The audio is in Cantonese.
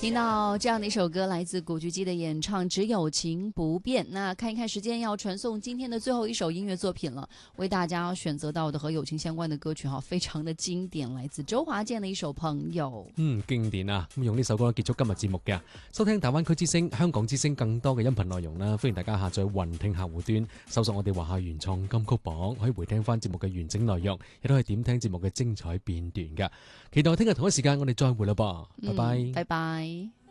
听到这样的一首歌，来自古巨基的演唱《只有情不变》。那看一看时间，要传送今天的最後一首音樂作品了。為大家選擇到的和友情相關的歌曲，非常的經典，來自周華健的一首《朋友》。 經典啊！咁用呢首歌結束今日節目嘅。收聽大灣區之聲、香港之聲更多嘅音頻內容啦，歡迎大家下載雲聽客戶端，搜索我哋華夏原創金曲榜，可以回聽翻節目嘅完整內容，亦都可以點聽節目嘅精彩片段噶。期待聽日同一時間我哋再會啦噃，拜拜， 拜拜。